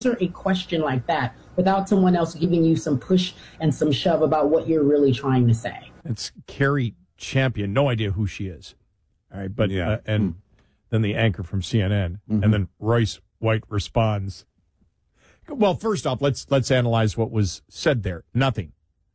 answer a question like that without someone else giving you some push and some shove about what you're really trying to say. It's Carrie Champion. No idea who she is. All right, but and then the anchor from CNN, and then Royce White responds. Well, first off, let's analyze what was said there. Nothing.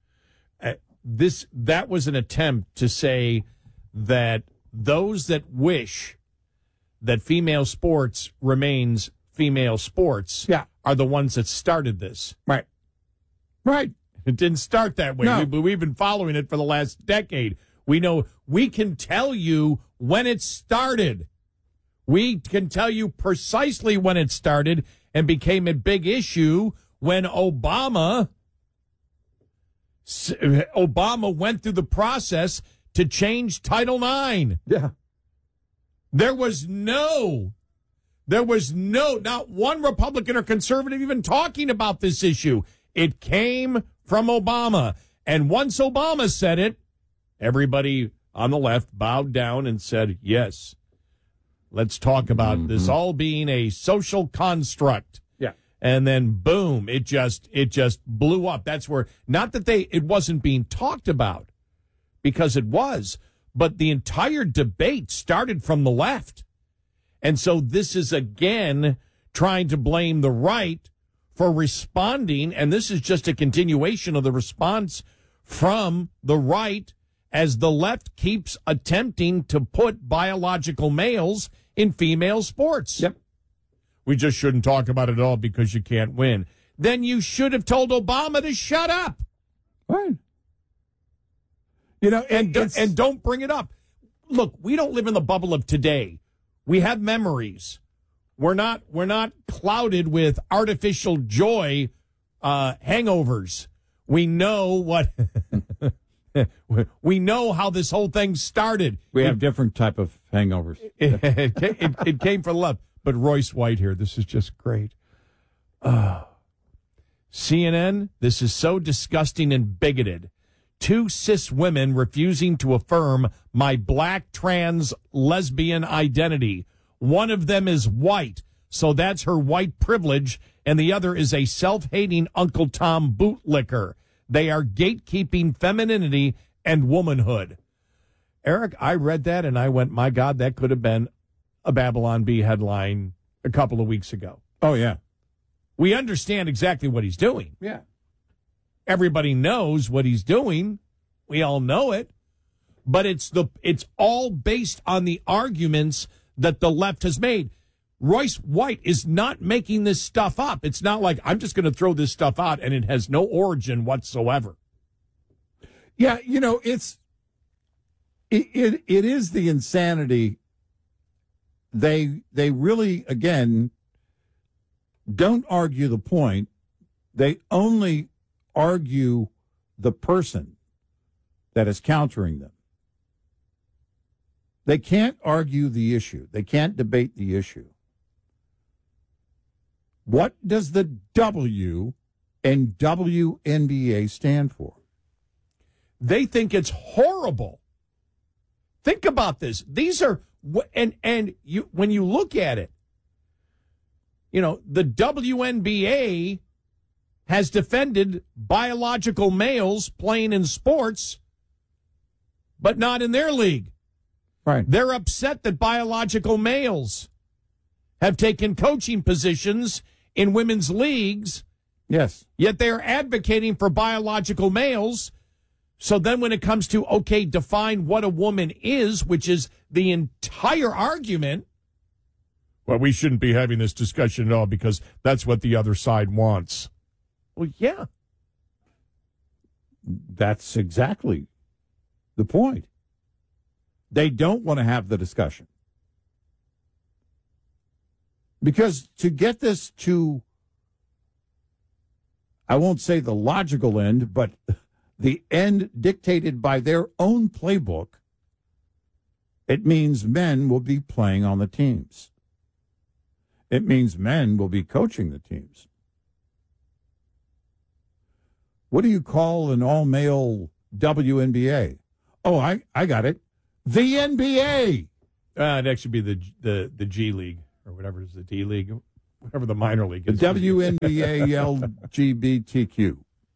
That was an attempt to say that those that wish that female sports remains female sports are the ones that started this. Right. It didn't start that way. No. We've been following it for the last decade. We know we can tell you when it started. We can tell you precisely when it started and became a big issue when Obama went through the process to change Title IX. Yeah. There was not one Republican or conservative even talking about this issue. It came from Obama. And once Obama said it, everybody on the left bowed down and said, yes, let's talk about this all being a social construct. Yeah. And then boom, it just blew up. That's where, not that it wasn't being talked about, because it was, but the entire debate started from the left. And so this is again trying to blame the right for responding, and this is just a continuation of the response from the right as the left keeps attempting to put biological males in female sports. Yep. We just shouldn't talk about it at all because you can't win. Then you should have told Obama to shut up. Right. And don't bring it up. Look, we don't live in the bubble of today. We have memories. We're not clouded with artificial joy hangovers. We know what we know how this whole thing started. We have different type of hangovers. It came from love. But Royce White here, this is just great. CNN, this is so disgusting and bigoted. 2 cis women refusing to affirm my black trans lesbian identity. One of them is white, so that's her white privilege, and the other is a self-hating Uncle Tom bootlicker. They are gatekeeping femininity and womanhood. Eric, I read that and I went, my God, that could have been a Babylon Bee headline a couple of weeks ago. Oh, yeah. We understand exactly what he's doing. Yeah. Everybody knows what he's doing. We all know it. But it's all based on the arguments that the left has made. Royce White is not making this stuff up. It's not like I'm just going to throw this stuff out and it has no origin whatsoever. Yeah, it is the insanity. They really, again, don't argue the point. They only argue the person that is countering them. They can't argue the issue. They can't debate the issue. What does the W in WNBA stand for? They think it's horrible. Think about this. These are, and you, when you look at it, the WNBA has defended biological males playing in sports, but not in their league. Right. They're upset that biological males have taken coaching positions in women's leagues. Yes. Yet they're advocating for biological males. So then when it comes to, okay, define what a woman is, which is the entire argument, well, we shouldn't be having this discussion at all because that's what the other side wants. Well, yeah. That's exactly the point. They don't want to have the discussion. Because to get this to, I won't say the logical end, but the end dictated by their own playbook, it means men will be playing on the teams. It means men will be coaching the teams. What do you call an all-male WNBA? Oh, I got it. The NBA. It'd actually be the G League or whatever is the D League. whatever the minor league The is. WNBA LGBTQ.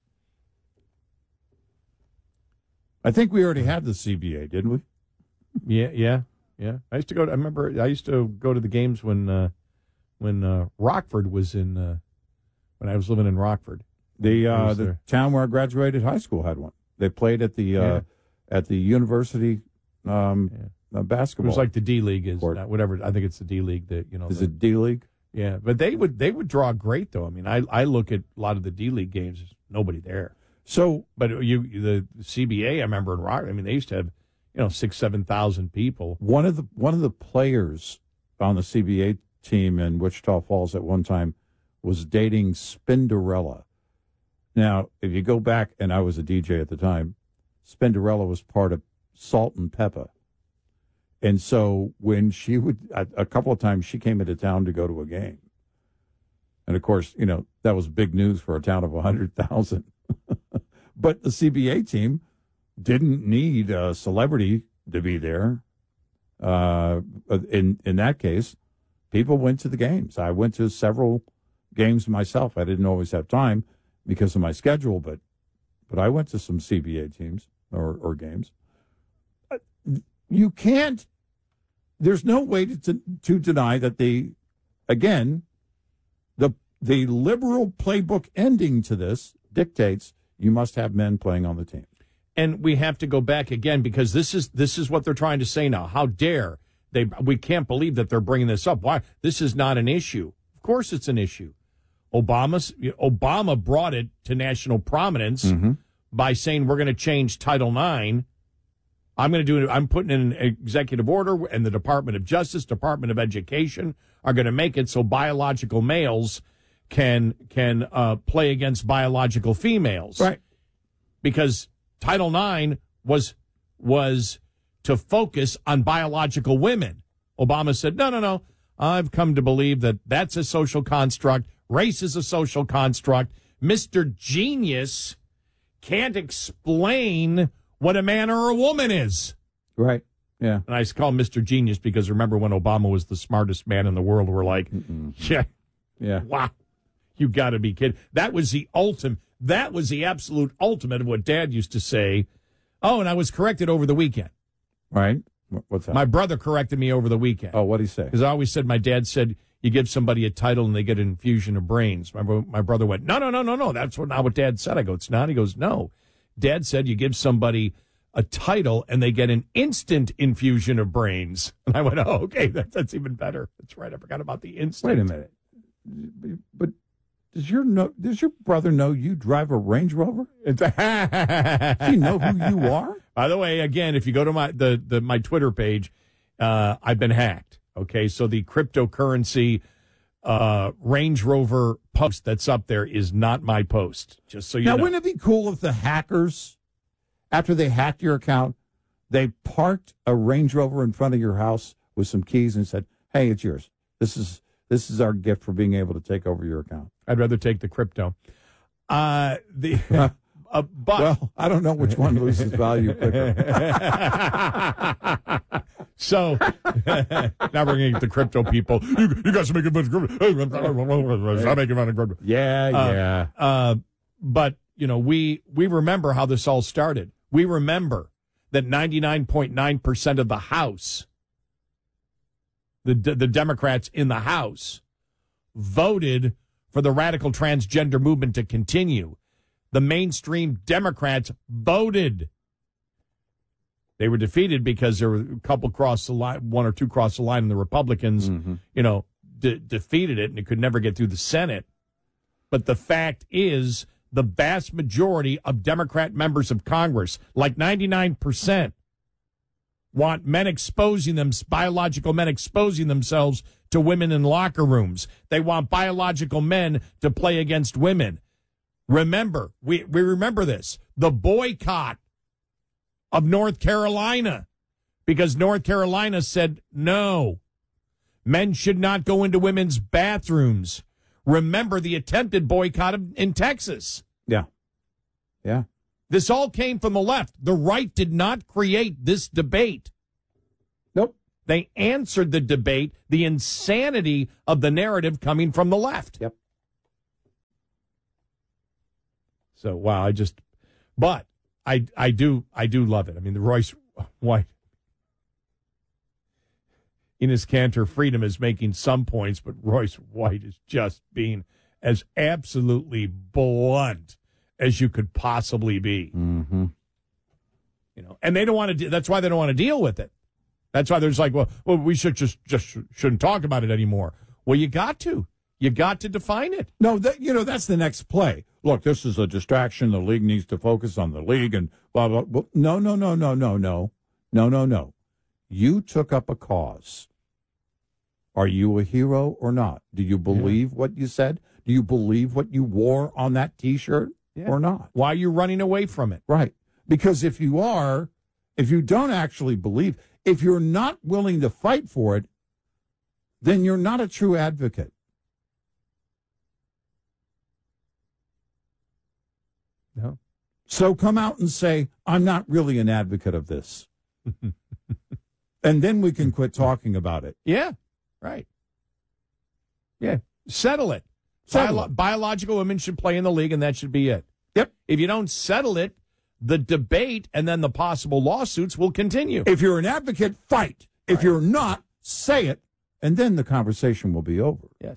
I think we already had the CBA, didn't we? Yeah. I used to go. I remember I used to go to the games when Rockford was in. When I was living in Rockford, The town where I graduated high school had one. They played at the university basketball. It was like the D League is whatever. I think it's the D League that Is it D League? Yeah, but they would draw great though. I mean, I look at a lot of the D League games. There's nobody there. So, but the CBA, I remember in Rockford. I mean, they used to have 6,000-7,000 people. One of the players on the CBA team in Wichita Falls at one time was dating Spinderella. Now, if you go back, and I was a DJ at the time, Spinderella was part of Salt and Pepper. And so when she would, a couple of times she came into town to go to a game. And of course, that was big news for a town of 100,000. But the CBA team didn't need a celebrity to be there. In that case, people went to the games. I went to several games myself. I didn't always have time because of my schedule, but I went to some CBA teams or games. You can't. There's no way to deny that the liberal playbook ending to this dictates you must have men playing on the team. And we have to go back again because this is what they're trying to say now. How dare they? We can't believe that they're bringing this up. Why? This is not an issue. Of course, it's an issue. Obama brought it to national prominence by saying we're going to change Title IX. I'm putting in an executive order, and the Department of Justice, Department of Education are going to make it so biological males can play against biological females, right? Because Title IX was to focus on biological women. Obama said, no. I've come to believe that that's a social construct. Race is a social construct. Mr. Genius can't explain what a man or a woman is. Right. Yeah. And I call him Mr. Genius because remember when Obama was the smartest man in the world, we're like, yeah. Wow. You got to be kidding. That was the absolute ultimate of what Dad used to say. Oh, and I was corrected over the weekend. Right. What's that? My brother corrected me over the weekend. Oh, what'd he say? Because I always said, my dad said, you give somebody a title and they get an infusion of brains. My brother went, no. That's not what Dad said. I go, it's not. He goes, no. Dad said you give somebody a title and they get an instant infusion of brains. And I went, oh, okay, that's even better. That's right. I forgot about the instant. Wait a minute. But does your brother know you drive a Range Rover? Does he know who you are? By the way, again, if you go to my Twitter page, I've been hacked. Okay, so the cryptocurrency Range Rover post that's up there is not my post. Just so you know. Now, wouldn't it be cool if the hackers, after they hacked your account, they parked a Range Rover in front of your house with some keys and said, "Hey, it's yours. This is our gift for being able to take over your account." I'd rather take the crypto. But well, I don't know which one loses value quicker. So now we're going to get the crypto people. You guys are making fun of crypto. Stop making fun of crypto. Yeah. But we remember how this all started. We remember that 99.9% of the House, the Democrats in the House, voted for the radical transgender movement to continue. The mainstream Democrats voted. They were defeated because there were a couple cross the line, one or two cross the line, and the Republicans, defeated it, and it could never get through the Senate. But the fact is, the vast majority of Democrat members of Congress, like 99%, want biological men exposing themselves to women in locker rooms. They want biological men to play against women. Remember, we remember this, the boycott of North Carolina, because North Carolina said no, men should not go into women's bathrooms. Remember the attempted boycott in Texas. Yeah. This all came from the left. The right did not create this debate. Nope. They answered the debate, the insanity of the narrative coming from the left. Yep. So, wow, I do love it. I mean, the Royce White, Enes Kanter, freedom is making some points, but Royce White is just being as absolutely blunt as you could possibly be. Mm-hmm. You know, and they don't want to. That's why they don't want to deal with it. That's why there's like, well, we should just shouldn't talk about it anymore. Well, you got to define it. No, that's the next play. Look, this is a distraction. The league needs to focus on the league and blah, blah, blah. No. You took up a cause. Are you a hero or not? Do you believe what you said? Do you believe what you wore on that T-shirt or not? Why are you running away from it? Right. Because if you don't actually believe, if you're not willing to fight for it, then you're not a true advocate. No. So come out and say, I'm not really an advocate of this. And then we can quit talking about it. Yeah, right. Yeah, settle it. Biological women should play in the league, and that should be it. Yep. If you don't settle it, the debate and then the possible lawsuits will continue. If you're an advocate, fight. If you're not, say it, and then the conversation will be over. Yes.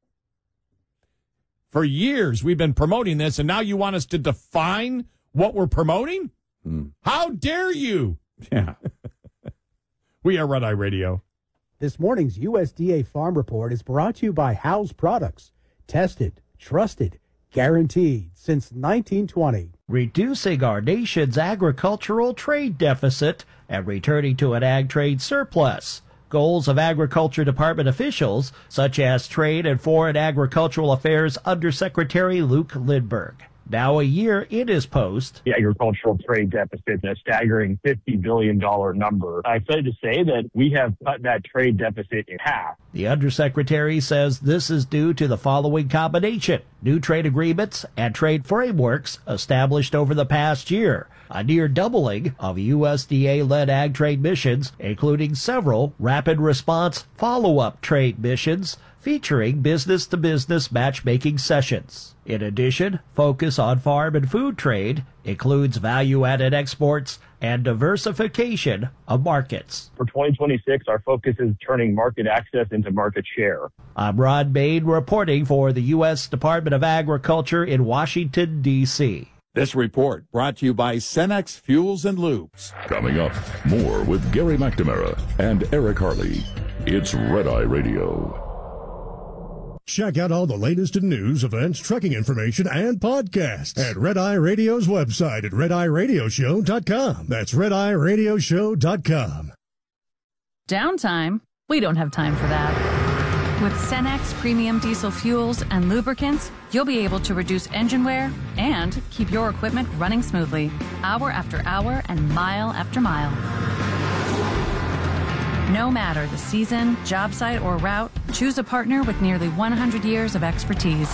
For years, we've been promoting this, and now you want us to define what we're promoting? How dare you? Yeah. We are Red Eye Radio. This morning's USDA Farm Report is brought to you by House Products. Tested, trusted, guaranteed since 1920. Reducing our nation's agricultural trade deficit and returning to an ag trade surplus. Goals of Agriculture Department officials, such as Trade and Foreign Agricultural Affairs Undersecretary Luke Lindberg. Now a year in his post. The agricultural trade deficit, a staggering $50 billion number. I'm excited to say that we have cut that trade deficit in half. The undersecretary says this is due to the following combination: new trade agreements and trade frameworks established over the past year, a near doubling of USDA-led ag trade missions, including several rapid response follow-up trade missions featuring business-to-business matchmaking sessions. In addition, focus on farm and food trade includes value-added exports and diversification of markets. For 2026, our focus is turning market access into market share. I'm Ron Bain reporting for the U.S. Department of Agriculture in Washington, D.C. This report brought to you by Cenex Fuels and Lubes. Coming up, more with Gary McNamara and Eric Harley. It's Red Eye Radio. Check out all the latest in news, events, trucking information, and podcasts at Red Eye Radio's website at RedEyeRadioshow.com. That's RedEyeRadioshow.com. Downtime? We don't have time for that. With Cenex Premium Diesel Fuels and Lubricants, you'll be able to reduce engine wear and keep your equipment running smoothly, hour after hour and mile after mile. No matter the season, job site, or route, choose a partner with nearly 100 years of expertise.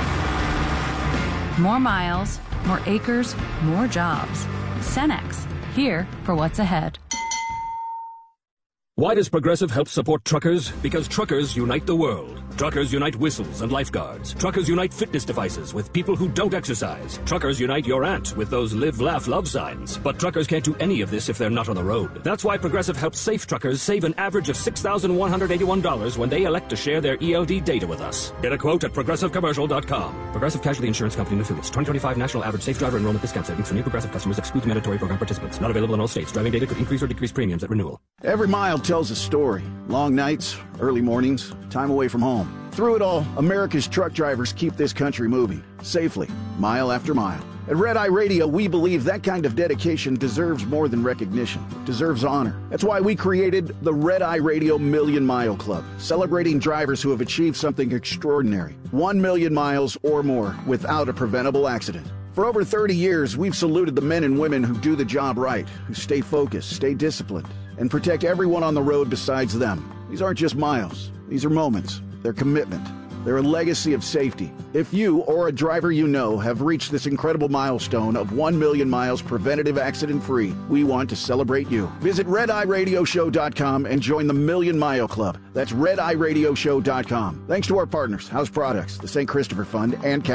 More miles, more acres, more jobs. Cenex, here for what's ahead. Why does Progressive help support truckers? Because truckers unite the world. Truckers unite whistles and lifeguards. Truckers unite fitness devices with people who don't exercise. Truckers unite your aunt with those live, laugh, love signs. But truckers can't do any of this if they're not on the road. That's why Progressive helps safe truckers save an average of $6,181 when they elect to share their ELD data with us. Get a quote at ProgressiveCommercial.com. Progressive Casualty Insurance Company and Affiliates. 2025 National Average Safe Driver Enrollment Discount Savings for new Progressive customers excludes mandatory program participants. Not available in all states. Driving data could increase or decrease premiums at renewal. Every mile tells a story. Long nights, early mornings, time away from home. Through it all, America's truck drivers keep this country moving, safely, mile after mile. At Red Eye Radio, we believe that kind of dedication deserves more than recognition. It deserves honor. That's why we created the Red Eye Radio Million Mile Club, celebrating drivers who have achieved something extraordinary. 1 million miles or more without a preventable accident. For over 30 years, we've saluted the men and women who do the job right, who stay focused, stay disciplined, and protect everyone on the road besides them. These aren't just miles. These are moments. They're commitment. They're a legacy of safety. If you or a driver you know have reached this incredible milestone of 1 million miles preventative accident-free, we want to celebrate you. Visit RedEyeRadioShow.com and join the Million Mile Club. That's RedEyeRadioShow.com. Thanks to our partners, House Products, the St. Christopher Fund, and